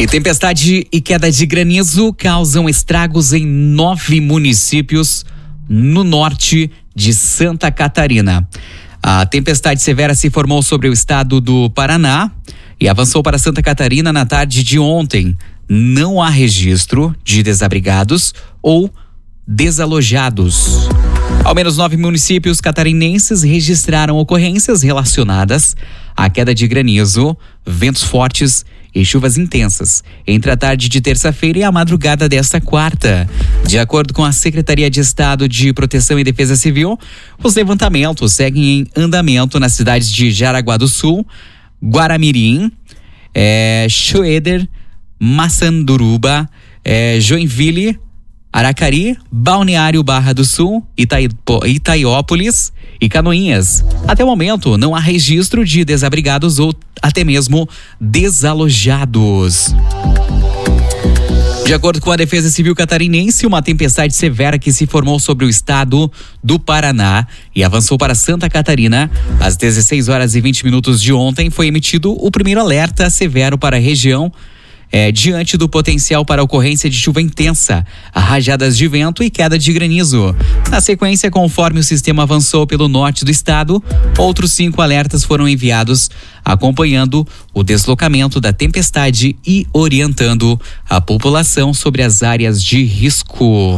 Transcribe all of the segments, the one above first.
E tempestade e queda de granizo causam estragos em 9 municípios no norte de Santa Catarina. A tempestade severa se formou sobre o estado do Paraná e avançou para Santa Catarina na tarde de ontem. Não há registro de desabrigados ou desalojados. Ao menos 9 municípios catarinenses registraram ocorrências relacionadas à queda de granizo, ventos fortes e chuvas intensas entre a tarde de terça-feira e a madrugada desta quarta. De acordo com a Secretaria de Estado de Proteção e Defesa Civil, os levantamentos seguem em andamento nas cidades de Jaraguá do Sul, Guaramirim, Schroeder, Massanduruba, Joinville, Aracari, Balneário Barra do Sul, Itaiópolis e Canoinhas. Até o momento, não há registro de desabrigados ou até mesmo desalojados. De acordo com a Defesa Civil Catarinense, uma tempestade severa que se formou sobre o estado do Paraná e avançou para Santa Catarina. Às 16h20 de ontem, foi emitido o primeiro alerta severo para a região, diante do potencial para ocorrência de chuva intensa, rajadas de vento e queda de granizo. Na sequência, conforme o sistema avançou pelo norte do estado, outros 5 alertas foram enviados, acompanhando o deslocamento da tempestade e orientando a população sobre as áreas de risco.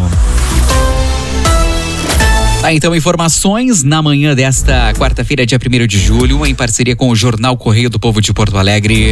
Então, informações na manhã desta quarta-feira, dia 1º de julho, em parceria com o Jornal Correio do Povo de Porto Alegre.